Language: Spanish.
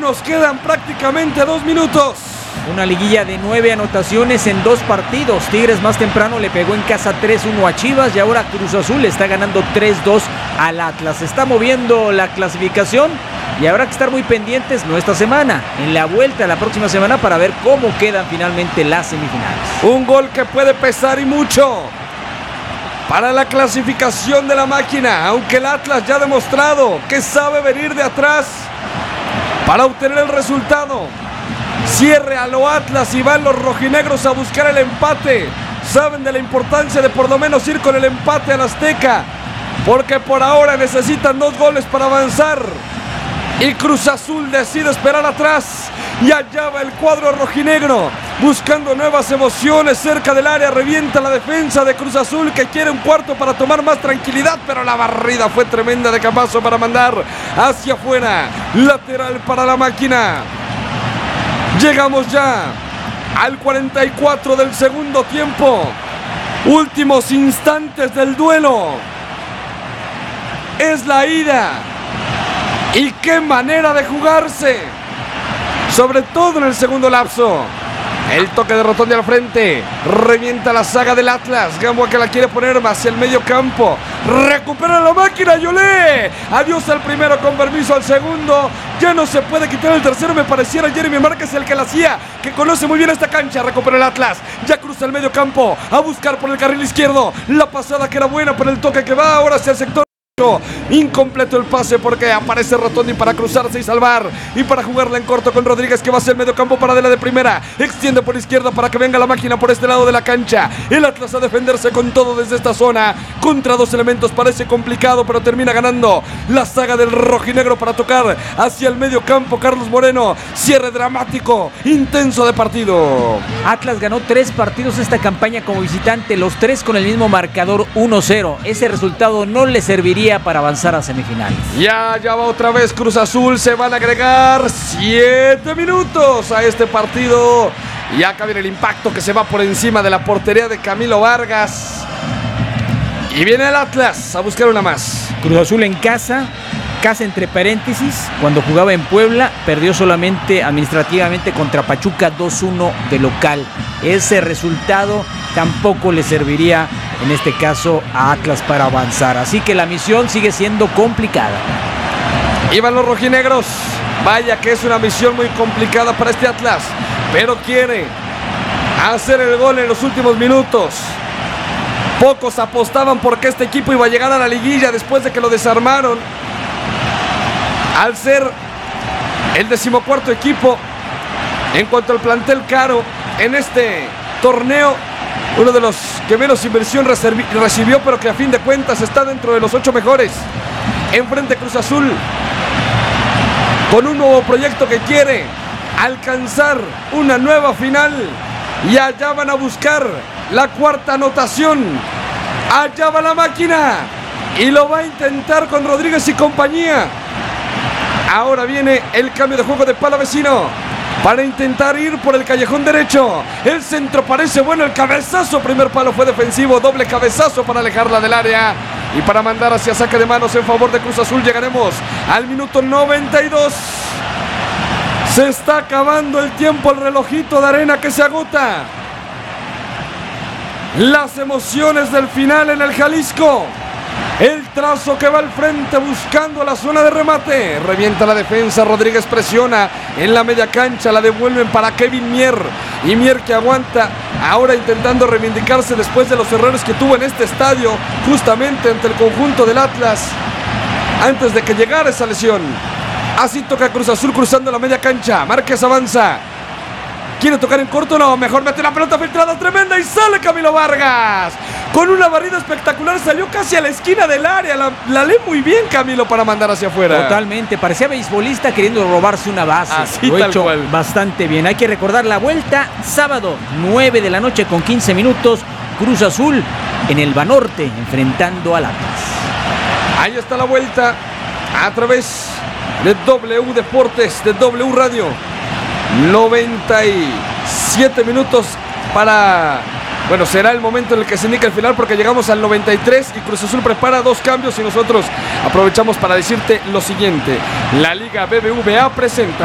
nos quedan prácticamente 2 minutos. Una liguilla de 9 anotaciones en 2 partidos. Tigres más temprano le pegó en casa 3-1 a Chivas y ahora Cruz Azul le está ganando 3-2 al Atlas. Se está moviendo la clasificación y habrá que estar muy pendientes, no esta semana, en la vuelta la próxima semana para ver cómo quedan finalmente las semifinales. Un gol que puede pesar y mucho para la clasificación de la máquina, aunque el Atlas ya ha demostrado que sabe venir de atrás para obtener el resultado. Cierre a lo Atlas y van los rojinegros a buscar el empate. Saben de la importancia de por lo menos ir con el empate al Azteca, porque por ahora necesitan 2 goles para avanzar. Y Cruz Azul decide esperar atrás. Y allá va el cuadro rojinegro buscando nuevas emociones cerca del área. Revienta la defensa de Cruz Azul, que quiere un cuarto para tomar más tranquilidad, pero la barrida fue tremenda de Camacho para mandar hacia afuera. Lateral para la máquina. Llegamos ya al 44 del segundo tiempo. Últimos instantes del duelo. Es la ida. Y qué manera de jugarse. Sobre todo en el segundo lapso. El toque de Rotondi al frente. Revienta la saga del Atlas. Gamboa que la quiere poner hacia el medio campo. Recupera la máquina Yolé. Adiós al primero con permiso al segundo. Ya no se puede quitar el tercero. Me pareciera Jeremy Márquez el que la hacía, que conoce muy bien esta cancha. Recupera el Atlas. Ya cruza el medio campo a buscar por el carril izquierdo. La pasada que era buena, pero el toque que va ahora hacia el sector. Incompleto el pase porque aparece Rotondi para cruzarse y salvar, y para jugarla en corto con Rodríguez, que va hacia el medio campo para de la de primera, extiende por izquierda para que venga la máquina por este lado de la cancha. El Atlas a defenderse con todo desde esta zona, contra 2 elementos parece complicado, pero termina ganando la saga del rojinegro para tocar hacia el medio campo. Carlos Moreno, cierre dramático, intenso de partido. Atlas ganó 3 partidos esta campaña como visitante, los 3 con el mismo marcador 1-0. Ese resultado no le serviría para avanzar a semifinales. Ya va otra vez Cruz Azul. Se van a agregar 7 minutos a este partido. Y acá viene el impacto que se va por encima de la portería de Camilo Vargas. Y viene el Atlas a buscar una más. Cruz Azul en casa entre paréntesis, cuando jugaba en Puebla, perdió solamente administrativamente contra Pachuca 2-1 de local. Ese resultado tampoco le serviría en este caso a Atlas para avanzar. Así que la misión sigue siendo complicada. Iban los rojinegros. Vaya que es una misión muy complicada para este Atlas, pero quiere hacer el gol en los últimos minutos. Pocos apostaban porque este equipo iba a llegar a la liguilla después de que lo desarmaron. Al ser el 14º equipo en cuanto al plantel caro en este torneo, uno de los que menos inversión recibió, pero que a fin de cuentas está dentro de los 8 mejores. Enfrente Cruz Azul, con un nuevo proyecto que quiere alcanzar una nueva final. Y allá van a buscar la 4ª anotación. Allá va la máquina. Y lo va a intentar con Rodríguez y compañía. Ahora viene el cambio de juego de Palavecino para intentar ir por el callejón derecho. El centro parece bueno, el cabezazo, primer palo fue defensivo, doble cabezazo para alejarla del área y para mandar hacia saque de manos en favor de Cruz Azul. Llegaremos al minuto 92. Se está acabando el tiempo, el relojito de arena que se agota. Las emociones del final en el Jalisco. El trazo que va al frente buscando la zona de remate. Revienta la defensa, Rodríguez presiona en la media cancha, la devuelven para Kevin Mier. Y Mier que aguanta, ahora intentando reivindicarse después de los errores que tuvo en este estadio, justamente ante el conjunto del Atlas, antes de que llegara esa lesión. Así toca Cruz Azul cruzando la media cancha. Márquez avanza. ¿Quiere tocar en corto? No, mejor mete la pelota filtrada tremenda y sale Camilo Vargas. Con una barrida espectacular, salió casi a la esquina del área. La lee muy bien Camilo para mandar hacia afuera. Totalmente, parecía beisbolista queriendo robarse una base. Así lo tal hecho cual. Bastante bien. Hay que recordar la vuelta, sábado, 9 de la noche con 15 minutos. Cruz Azul en el Banorte, enfrentando al Atlas. Ahí está la vuelta a través de W Deportes, de W Radio. 97 minutos para... Bueno, será el momento en el que se indica el final porque llegamos al 93 y Cruz Azul prepara 2 cambios y nosotros aprovechamos para decirte lo siguiente. La Liga BBVA presenta